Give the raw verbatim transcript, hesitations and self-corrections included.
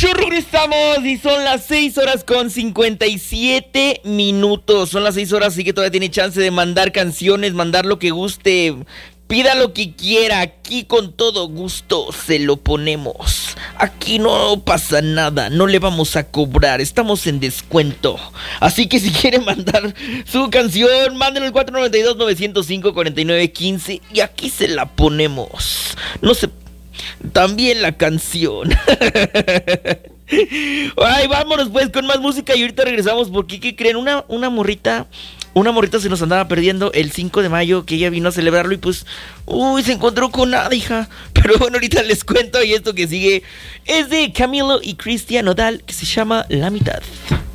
Ya regresamos y son las seis horas con cincuenta y siete minutos. Son las seis horas, así que todavía tiene chance de mandar canciones, mandar lo que guste. Pida lo que quiera, aquí con todo gusto se lo ponemos. Aquí no pasa nada, no le vamos a cobrar, estamos en descuento. Así que si quiere mandar su canción, mándenlo al cuatro nueve dos, nueve cero cinco, cuatro nueve uno cinco y aquí se la ponemos. No se... También la canción. Ay, vámonos pues con más música y ahorita regresamos porque, ¿qué creen? Una, una morrita... Una morrita se nos andaba perdiendo el cinco de mayo, que ella vino a celebrarlo y pues, uy, se encontró con nada, hija. Pero bueno, ahorita les cuento y esto que sigue es de Camilo y Cristian Nodal, que se llama La Mitad.